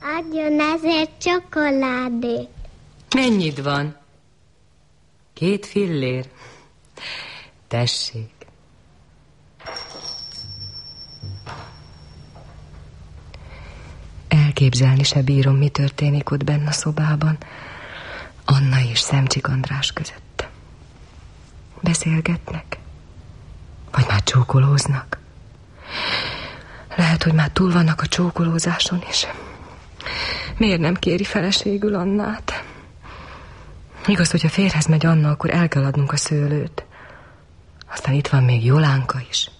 Adjon ezért csokoládét. Mennyit van? 2 fillér. Tessék. Elképzelni se bírom, mi történik ott benne a szobában, Anna és Szemcsik András között. Beszélgetnek? Vagy már csókolóznak? Lehet, hogy már túl vannak a csókolózáson is. Miért nem kéri feleségül Annát? Igaz, hogyha férhez megy Anna, akkor el kell adnunk a szőlőt. Aztán itt van még Jolánka is.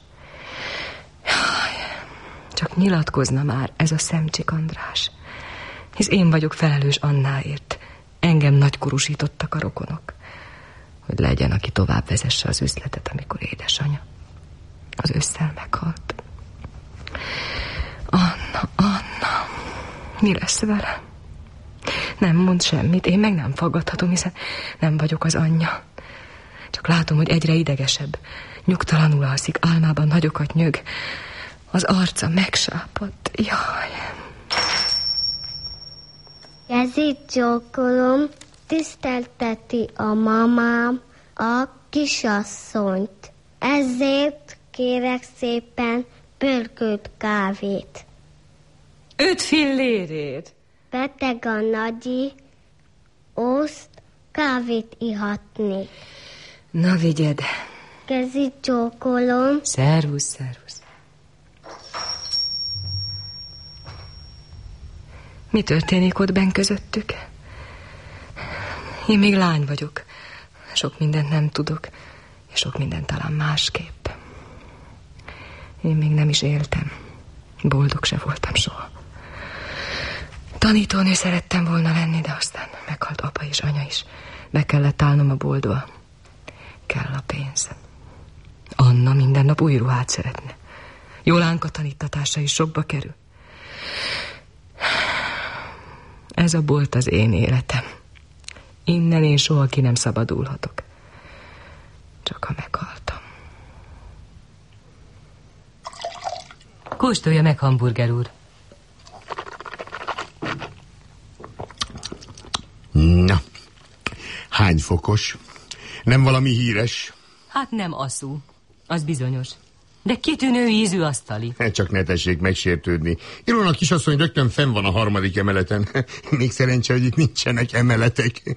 Csak nyilatkozna már ez a Szemcsik András. Hisz én vagyok felelős Annáért. Engem nagykorúsítottak a rokonok. Hogy legyen, aki tovább vezesse az üzletet, amikor édesanyja az ősszel meghalt. Anna, mi lesz vele? Nem mond semmit, én meg nem faggathatom, hiszen nem vagyok az anyja. Csak látom, hogy egyre idegesebb. Nyugtalanul alszik, álmában nagyokat nyög. Az arca megsápadt. Jaj. Kezét csókolom, tisztelteti a mamám a kisasszonyt. Ezért kérek szépen pörkölt kávét. 5 fillérért. Beteg a nagyi, oszt kávét ihatni. Na vigyed. Kezét csókolom. Szervusz. Mi történik ott benn közöttük? Én még lány vagyok. Sok mindent nem tudok, és sok mindent talán másképp. Én még nem is éltem. Boldog se voltam soha. Tanítónő szerettem volna lenni, de aztán meghalt apa és anya is. Be kellett állnom a boltba. Kell a pénz. Anna minden nap új ruhát szeretne. Jolánka tanítatása is sokba kerül. Ez a bolt az én életem. Innen én soha ki nem szabadulhatok. Csak ha meghaltam. Kóstolja meg, hamburger úr. Na, hány fokos? Nem valami híres? Hát nem asszú, az bizonyos. De kitűnő ízű asztali. Csak ne tessék megsértődni. Ilona kisasszony rögtön fenn van a 3. emeleten. Még szerencse, hogy itt nincsenek emeletek.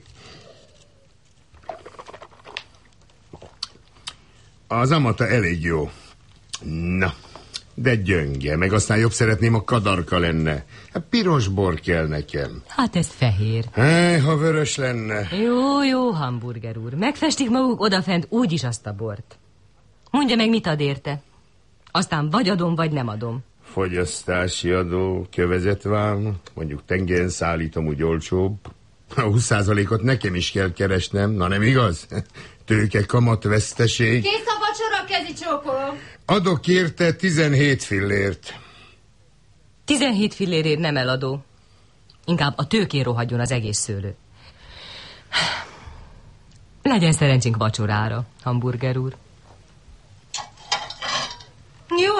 Az amata elég jó. Na, de gyönge, meg aztán jobb szeretném, a kadarka lenne. Piros bor kell nekem. Hát ez fehér. Ha vörös lenne. Jó, hamburger úr. Megfestik maguk odafent úgyis azt a bort. Mondja meg, mit ad érte. Aztán vagy adom, vagy nem adom. Fogyasztási adó, kövezetvám, mondjuk tengeren szállítom, úgy olcsóbb. A 20%-ot nekem is kell keresnem, na nem igaz? Tőke, kamat, veszteség. Kész a vacsora, kezi csókolom. Adok érte 17 fillért. 17 fillérért nem eladó. Inkább a tőkén rohadjon az egész szőlő. Legyen szerencsénk vacsorára, hamburger úr.